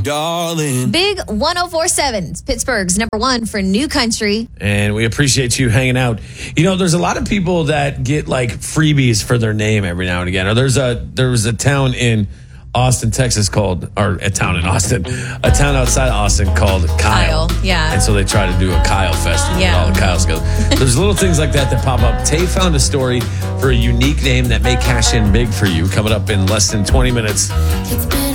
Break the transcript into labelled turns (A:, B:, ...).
A: darling.
B: Big 104.7, Pittsburgh's number one for new country.
C: And we appreciate you hanging out. You know, there's a lot of people that get like freebies for their name every now and again. Or there was a town in Austin, Texas a town outside of Austin called Kyle.
B: Yeah.
C: And so they try to do a Kyle festival with all the Kyles together. There's little things like that pop up. Tay found a story for a unique name that may cash in big for you coming up in less than 20 minutes.